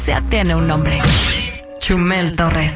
Ya tiene un nombre. Chumel Torres.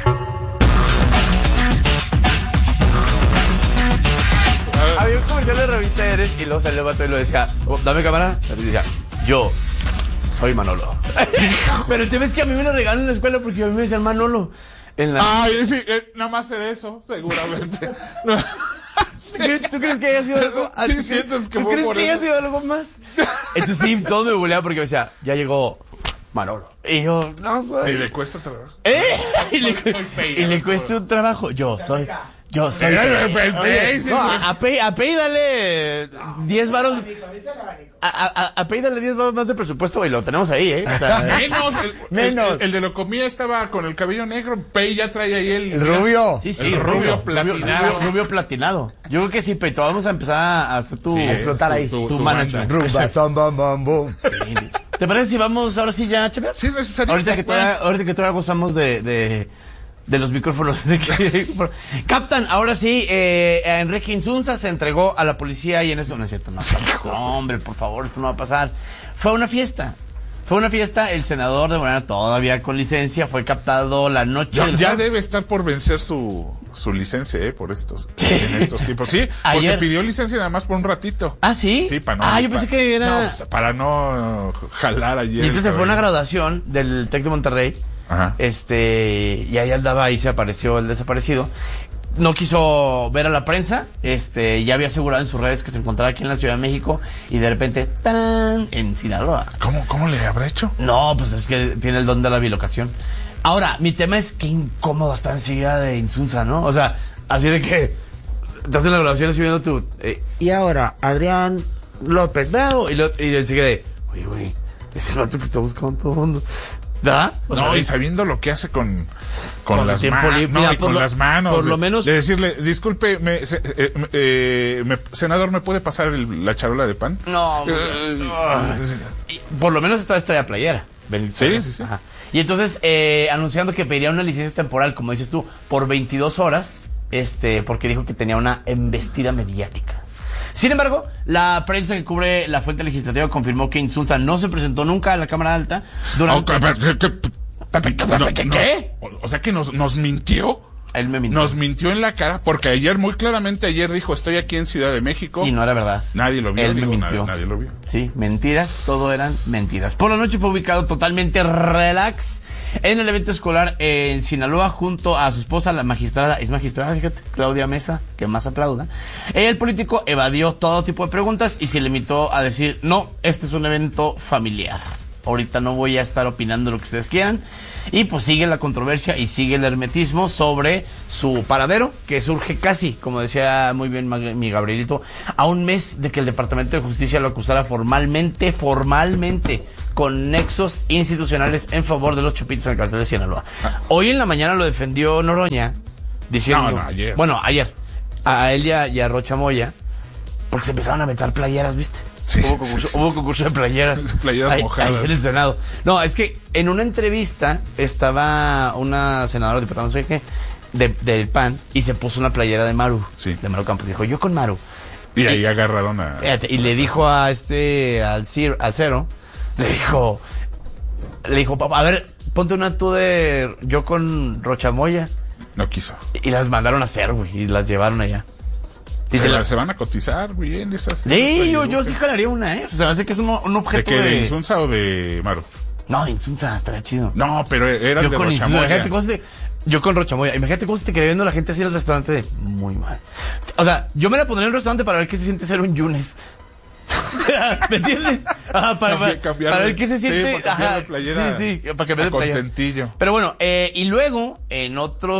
Había un comercial de revista Eres y luego salió el vato y lo decía, dame cámara. Y decía, yo soy Manolo. Pero el tema es que a mí me lo regalan en la escuela porque a mí me decían Manolo. Ay, sí, nada más era eso, seguramente. No. ¿Tú crees que haya sido algo? Sí, sientes que ¿Tú crees que haya sido algo más? Entonces sí, todo me buleaba porque me decía, ya llegó Manolo. Y yo, no soy. Y le cuesta trabajo. Y le cuesta un trabajo. Yo soy. No, a Pei dale 10 varos. A Pei dale 10 varos más de presupuesto y lo tenemos ahí, O sea, menos. El de lo comía estaba con el cabello negro. Pei ya trae ahí el rubio. Sí, el rubio platinado. Rubio platinado. Yo creo que sí, Pei, vamos a empezar a hacer tu. A explotar ahí. Tu management. Rumba, samba, mambo. ¿Te parece si vamos ahora sí ya a chambear? Sí, es necesario. Ahorita que todavía gozamos de los micrófonos captan, ahora sí, Enrique Insunza se entregó a la policía y en eso no es cierto, no, hombre, por favor, esto no va a pasar. Fue una fiesta, el senador de Morena todavía con licencia fue captado la noche ya debe estar por vencer su licencia, en estos tiempos. Sí, ayer porque pidió licencia nada más por un ratito. ¿Ah, sí? Sí, para no. Yo pensé que era. No, para no jalar ayer. Y entonces fue una graduación del TEC de Monterrey. Ajá. Y ahí andaba, ahí se apareció el desaparecido. No quiso ver a la prensa, ya había asegurado en sus redes que se encontraba aquí en la Ciudad de México y de repente, ¡tarán!, en Sinaloa. ¿Cómo le habrá hecho? No, pues es que tiene el don de la bilocación. Ahora, mi tema es qué incómodo está enseguida de Insunza, ¿no? O sea, así de que estás en la grabación así viendo tu... y ahora, Adrián López Bravo, y enseguida de, oye, güey, es el vato que está buscando todo el mundo. ¿Da? Y sabiendo lo que hace con las manos. Con las manos. Por lo menos. De decirle, disculpe, senador, ¿me puede pasar la charola de pan? No. Por lo menos está esta playera. Sí. Ajá. Y entonces, anunciando que pediría una licencia temporal, como dices tú, por 22 horas, porque dijo que tenía una embestida mediática. Sin embargo, la prensa que cubre la fuente legislativa confirmó que Insunza no se presentó nunca a la Cámara Alta durante... ¿Qué? O sea que nos mintió. Él me mintió. Nos mintió en la cara porque muy claramente dijo, estoy aquí en Ciudad de México. Y no era verdad. Nadie lo vio. Él me mintió. Nadie lo vio. Sí, mentiras, todo eran mentiras. Por la noche fue ubicado totalmente relax en el evento escolar en Sinaloa junto a su esposa, la magistrada, fíjate, Claudia Mesa, que más aplauda. El político evadió todo tipo de preguntas y se limitó a decir, no, este es un evento familiar. Ahorita no voy a estar opinando lo que ustedes quieran. Y pues sigue la controversia y sigue el hermetismo sobre su paradero, que surge casi, como decía muy bien mi Gabrielito, a un mes de que el Departamento de Justicia lo acusara formalmente, con nexos institucionales en favor de los chupitos en el cartel de Sinaloa. Hoy en la mañana lo defendió Noroña, diciendo... No, ayer. Bueno, ayer. A él y a Rocha Moya, porque se empezaron a meter playeras, ¿viste? Sí, hubo concurso de playeras. Playeras mojadas. Ahí en el Senado. No, es que en una entrevista estaba una senadora, diputada, no sé qué, del PAN, y se puso una playera de Maru. Sí. De Maru Campos. Dijo, yo con Maru. Y ahí agarraron a... Y le dijo al Cero, le dijo, papá, a ver, ponte una tú de yo con Rochamoya. No quiso. Y las mandaron a hacer, güey, y las llevaron allá. Y se van a cotizar bien esas. Sí, yo sí jalaría una, O sea, se me hace que es un objeto ¿De qué? ¿De Insunza o de Maru? No, de Insunza, estaría chido. No, pero era yo de con Rochamoya. Yo con Rochamoya. Imagínate cómo se te quedaría viendo la gente así en el restaurante de muy mal. O sea, yo me la pondría en el restaurante para ver qué se siente ser un Yunes. ¿Me entiendes? Para ver qué se siente. Para cambiar la playera. Sí, para cambiar de playera. Contentillo. Pero bueno, y luego, en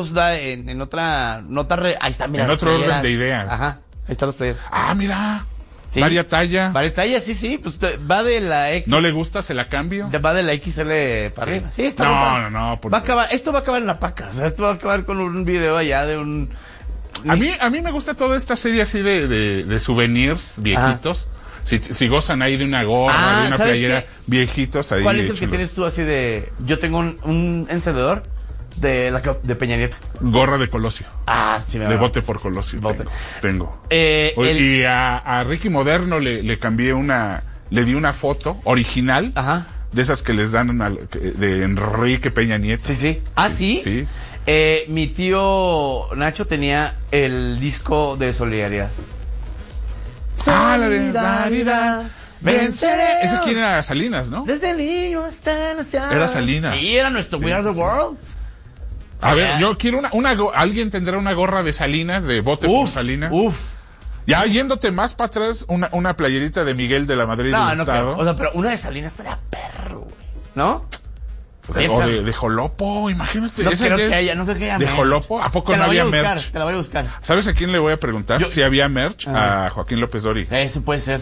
otra nota, ahí está, mira. En otro orden de ideas. Ajá, ahí están los playeras. Ah, mira. Sí. Varia talla, sí, pues va de la X. ¿No le gusta? ¿Se la cambio? Va de la XL para arriba. Sí, está No. esto va a acabar en la paca. O sea, esto va a acabar con un video allá de un... A mí me gusta toda esta serie así de souvenirs viejitos. Si gozan ahí de una gorra, de una playera, viejitos ahí. ¿Cuál es el que tienes tú así de...? Yo tengo un encendedor de Peña Nieto. Gorra de Colosio. Sí, me de Vote por Colosio. Vote. Tengo. Y a Ricky Moderno le cambié le di una foto original. Ajá. de esas que les dan de Enrique Peña Nieto. Sí. ¿Ah, sí? Sí. Mi tío Nacho tenía el disco de Solidaridad. La de Solidaridad. Venceré. Ese quién era, Salinas, ¿no? Desde el niño hasta el anciano. Era Salinas. Sí, era nuestro We Are the World. A ver, yo quiero alguien tendrá una gorra de Salinas, de Vote por Salinas. Ya yéndote más para atrás, una playerita de Miguel de la Madrid del Estado. O sea, pero una de Salinas estaría perro, güey. ¿No? O de Jolopo, imagínate. No creo que haya ¿De Jolopo? ¿A poco no había merch? Te la voy a buscar. ¿Sabes a quién le voy a preguntar? Si había merch. A Joaquín López Dóriga. Eso puede ser.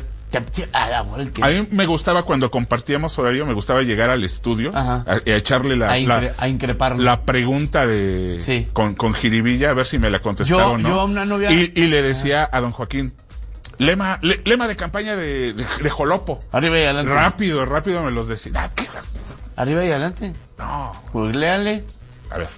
A mí me gustaba cuando compartíamos horario, me gustaba llegar al estudio a echarle a increparlo. La pregunta con jiribilla, a ver si me la contestaron, ¿no? Yo a una novia... Y le decía a don Joaquín, lema de campaña de Jolopo. Arriba y adelante. Rápido me los decía. Arriba y adelante. No. Googleale. A ver.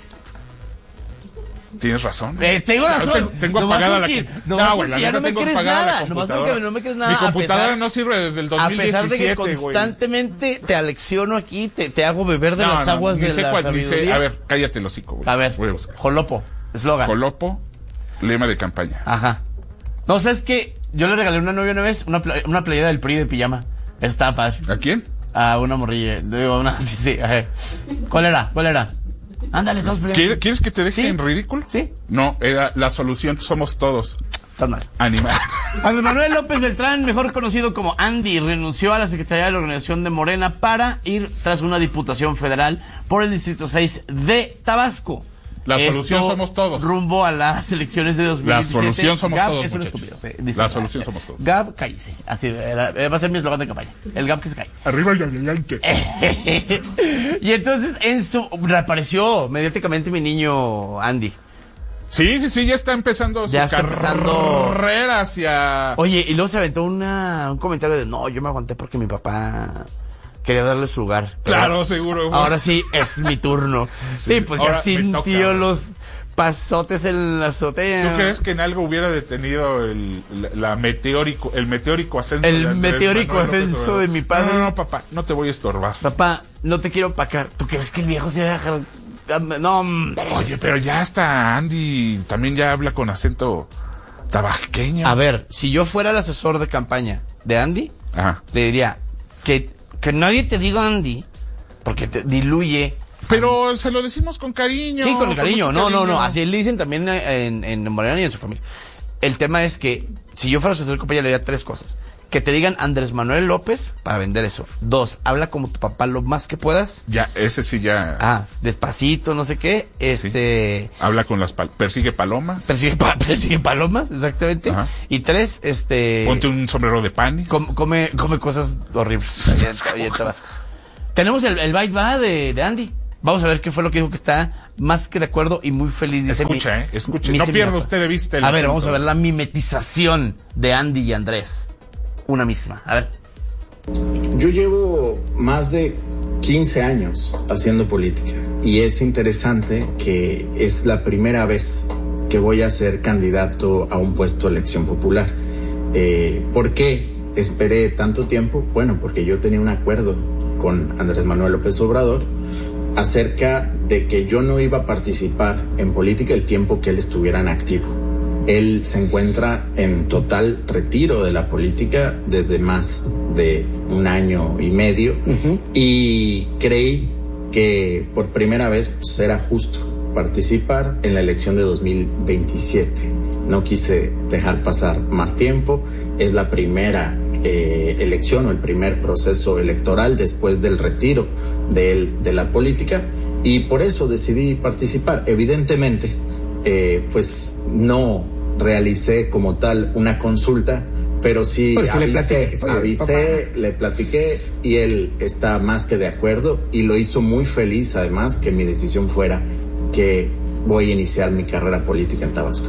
Tienes razón. Tengo razón. Tengo apagada la computadora. Ya no me crees nada. Nomás porque no me crees nada. Mi computadora no sirve desde el 2017, a pesar de que constantemente te alecciono aquí, te hago beber de las aguas de la sabiduría. A ver, cállate el hocico, güey. A ver, Jolopo, eslogan. Jolopo, lema de campaña. Ajá. No, ¿sabes qué? Yo le regalé a una novia una vez una playera del PRI de pijama. Estaba padre. ¿A quién? A una morrilla. Digo, sí. ¿Cuál era? Ándale, estamos peleando. ¿Quieres que te deje en ridículo? Sí. No, era la solución somos todos. Estás mal. Animal. Andrés Manuel López Beltrán, mejor conocido como Andy, renunció a la Secretaría de la Organización de Morena para ir tras una diputación federal por el Distrito 6 de Tabasco. La solución somos todos. Rumbo a las elecciones de 2017. La solución somos Gab todos, es un muchachos. estúpido. La solución somos todos. Gab, cállese. Así va a ser mi eslogan de campaña. El Gab que se cae. Arriba y adelante. Y entonces reapareció mediáticamente mi niño Andy. Sí, ya está empezando su carrera hacia... Oye, y luego se aventó un comentario de, no, yo me aguanté porque mi papá quería darle su lugar. Claro, seguro. Ahora sí, es mi turno. Sí, pues ya sintió los pasotes en la azotea. ¿Tú crees que en algo hubiera detenido el meteórico ascenso? El meteórico ascenso de mi padre. No, papá, no te voy a estorbar. Papá, no te quiero opacar. ¿Tú crees que el viejo se va a dejar? No, oye, pero ya está Andy, también ya habla con acento tabasqueño. A ver, si yo fuera el asesor de campaña de Andy, le diría que nadie te diga Andy, porque te diluye. Pero se lo decimos con cariño. Sí, con cariño. No. Así le dicen también en Morena y en su familia. El tema es que si yo fuera asesor de campaña le diría 3 cosas. Que te digan Andrés Manuel López para vender eso. 2, habla como tu papá lo más que puedas. Ya, ese sí ya. Despacito, no sé qué. Sí. Habla con persigue palomas. Persigue palomas, exactamente. Ajá. Y 3, ponte un sombrero de panes. Come cosas horribles allá en Tabasco. Tenemos el bite va de Andy. Vamos a ver qué fue lo que dijo, que está más que de acuerdo y muy feliz. Dice escuche. No pierda usted de vista a ver, vamos a ver la mimetización de Andy y Andrés. Una misma. A ver. Yo llevo más de 15 años haciendo política y es interesante que es la primera vez que voy a ser candidato a un puesto de elección popular. ¿Por qué esperé tanto tiempo? Bueno, porque yo tenía un acuerdo con Andrés Manuel López Obrador acerca de que yo no iba a participar en política el tiempo que él estuviera en activo. Él se encuentra en total retiro de la política desde más de 1 año y medio y creí que por primera vez era justo participar en la elección de 2027. No quise dejar pasar más tiempo. Es la primera elección o el primer proceso electoral después del retiro de él de la política y por eso decidí participar. Evidentemente, pues no realicé como tal una consulta, pero sí avisé, le platiqué y él está más que de acuerdo y lo hizo muy feliz además que mi decisión fuera que voy a iniciar mi carrera política en Tabasco.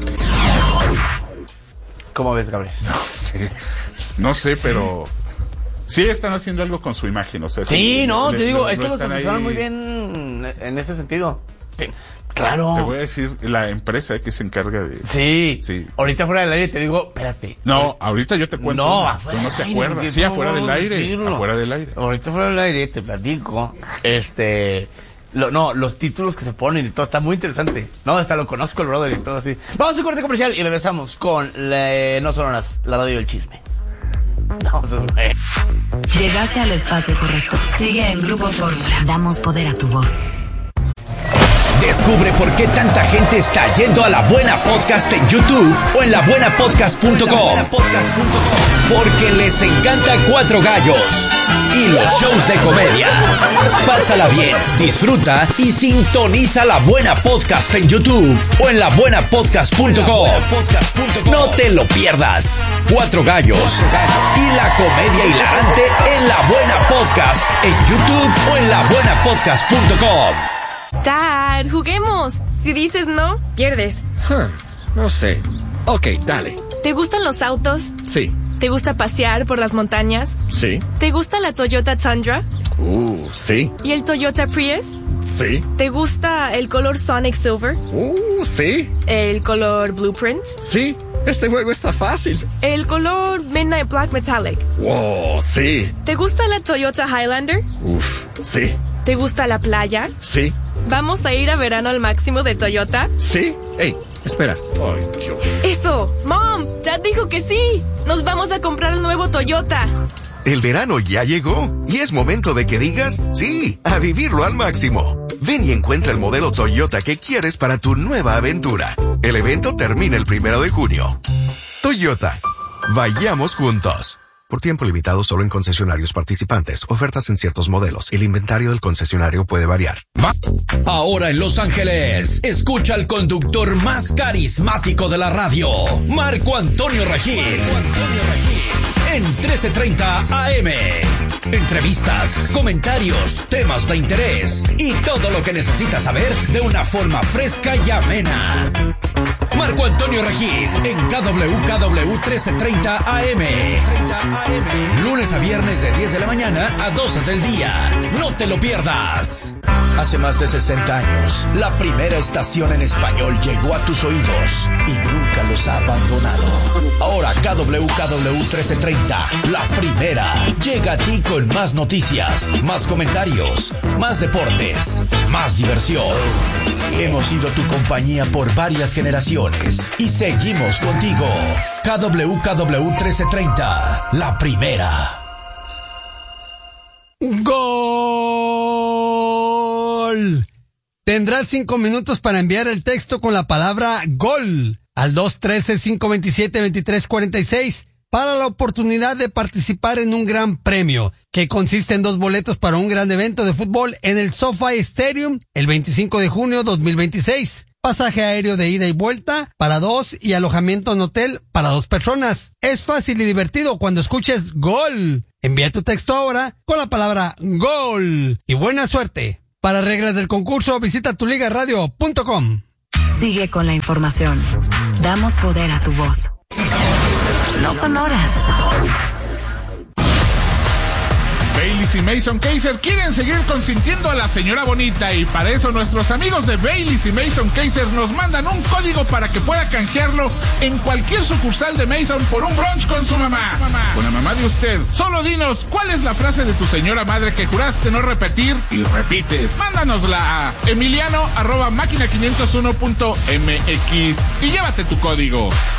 ¿Cómo ves, Gabriel? No sé, pero sí están haciendo algo con su imagen, o sea. Sí, te digo, esto lo asesoran muy bien en ese sentido. Sí. Claro. Te voy a decir la empresa que se encarga de... Sí. Sí. Ahorita fuera del aire te digo, espérate. No, ahorita yo te cuento. No, una. afuera Tú no del te aire, acuerdas. Sí, afuera del aire. decirlo. Afuera del aire. Ahorita fuera del aire te platico. Los títulos que se ponen y todo, está muy interesante. No, hasta lo conozco el brother y todo así. Vamos a un corte comercial y regresamos con No Sonoras, la radio del chisme. No, Llegaste al espacio correcto. Sigue en Grupo Fórmula. Damos poder a tu voz. Descubre por qué tanta gente está yendo a La Buena Podcast en YouTube o en labuenapodcast.com. Porque les encanta Cuatro Gallos y los shows de comedia. Pásala bien, disfruta y sintoniza La Buena Podcast en YouTube o en labuenapodcast.com. No te lo pierdas. Cuatro Gallos y la comedia hilarante en La Buena Podcast en YouTube o en labuenapodcast.com. Dad, juguemos. Si dices no, pierdes. No sé. Ok, dale. ¿Te gustan los autos? Sí. ¿Te gusta pasear por las montañas? Sí. ¿Te gusta la Toyota Tundra? Sí. ¿Y el Toyota Prius? Sí. ¿Te gusta el color Sonic Silver? Sí. ¿El color Blueprint? Sí. Este juego está fácil. ¿El color Midnight Black Metallic? Wow, sí. ¿Te gusta la Toyota Highlander? Sí. ¿Te gusta la playa? Sí. ¿Vamos a ir a verano al máximo de Toyota? Sí. Ey, espera. Ay, Dios. ¡Eso! ¡Mom! Dad dijo que sí. Nos vamos a comprar el nuevo Toyota. El verano ya llegó y es momento de que digas sí, a vivirlo al máximo. Ven y encuentra el modelo Toyota que quieres para tu nueva aventura. El evento termina el 1 de junio. Toyota. Vayamos juntos. Por tiempo limitado solo en concesionarios participantes. Ofertas en ciertos modelos. El inventario del concesionario puede variar. Ahora en Los Ángeles, escucha al conductor más carismático de la radio, Marco Antonio Regil. En 1330 AM. Entrevistas, comentarios, temas de interés y todo lo que necesitas saber de una forma fresca y amena. Marco Antonio Regil en KWKW 1330 AM. Lunes a viernes de 10 de la mañana a 12 del día. No te lo pierdas. Hace más de 60 años, la primera estación en español llegó a tus oídos y nunca los ha abandonado. Ahora KWKW 1330, la primera, llega a ti con más noticias, más comentarios, más deportes, más diversión. Hemos sido tu compañía por varias generaciones y seguimos contigo. KWKW 1330, la primera. ¡Gol! Tendrás 5 minutos para enviar el texto con la palabra GOL al 213-527-2346 para la oportunidad de participar en un gran premio que consiste en 2 boletos para un gran evento de fútbol en el SoFi Stadium el 25 de junio 2026. Pasaje aéreo de ida y vuelta para 2 y alojamiento en hotel para 2 personas. Es fácil y divertido cuando escuches GOL. Envía tu texto ahora con la palabra GOL y buena suerte. Para reglas del concurso visita tuligaradio.com. Sigue con la información. Damos poder a tu voz. No Sonoras. Baileys y Mason Kaiser quieren seguir consintiendo a la señora bonita y para eso nuestros amigos de Baileys y Mason Kaiser nos mandan un código para que pueda canjearlo en cualquier sucursal de Mason por un brunch con su mamá. Con la mamá de usted. Solo dinos cuál es la frase de tu señora madre que juraste no repetir y repites. Mándanosla a emiliano@máquina501.mx y llévate tu código.